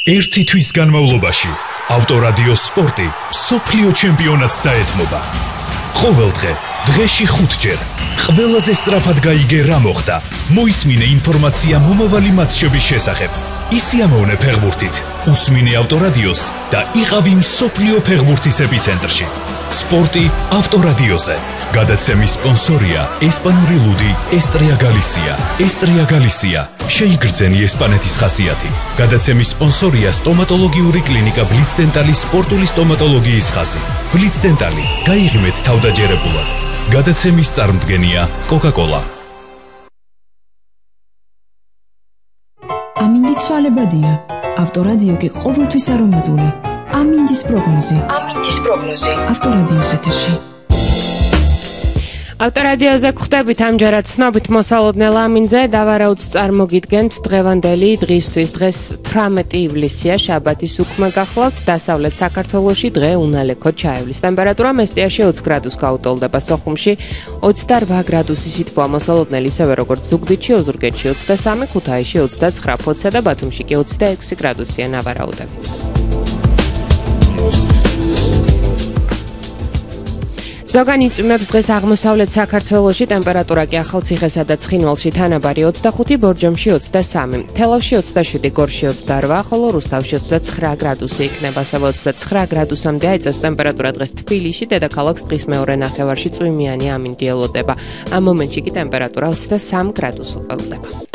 ერთი თვის განმავლობაში ავტორადიო სპორტი მსოფლიო ჩემპიონატს დაეთმობა. ყოველ დღეში 5 ჯერ ყველაზე სწრაფად გაიგე რა მოხდა. მოისმინე ინფორმაცია მომავალი მატჩების შესახებ. ისიამოვნე ფეხბურთით, უსმინე ავტორადიოს და იყავი მსოფლიო ფეხბურთის ეპიცენტრში. სპორტი ავტორადიოზე. გადაცემის სპონსორია ესპანური ლუდი ესტრია გალისია. ესტრია გალისია. შეიგრძენი ესპანეთის ხასიათი. გადაცემის სპონსორია სტომატოლოგიური კლინიკა ბლიცდენტალის სპორტული სტომატოლოგიის ხაზი. ბლიცდენტალი. გაიღიმეთ თავდაჯერებულად. გადაცემის წარმდგენია კოკა-კოლა. ამინდი ცვალებადია. ავტორადიო კი ყოველთვის არომატული. ამინდის პროგნოზი. ავტორადიოს ეთერში. ავტორადიოზე გვხვდებით ამჯერად ცნობით მოსალოდნელ ამინძე და ვარაუდს წარმოგიდგენთ დღევანდელი დღისთვის. დღეს 18 ივლისია, შაბათის უქმე გახლავთ. დასავლეთ საქართველოში დღე უნალექოდ ჩაივლის. ტემპერატურა მესტიაში 20 გრადუს გაუტოლდება, სოხუმში 28 გრადუსი სითბოა მოსალოდნელი, ისევე როგორც ზუგდიდში, ოზურგეთში 23, ქუთაისში 29, ფოთსა და ბათუმში კი 26 გრადუსია ნავარაუდები. ზოგანი წვიმებს დღეს აღმოსავლეთ საქართველოში, ტემპერატურა კი ახალციხესა და ცხინვალში თანაბარი 25, ბორჯომში 23, თელავში 27, გორში 28, ხოლო რუსთავში 29 გრადუსი იქნება, ასევე 29 გრადუსამდე აიწევს ტემპერატურა დღეს თბილისში, დედაქალაქს დღის მეორე ნახევარში წვიმიანი ამინდი ელოდება. ამ მომენტში კი ტემპერატურა 23 გრადუსს უტოლდება.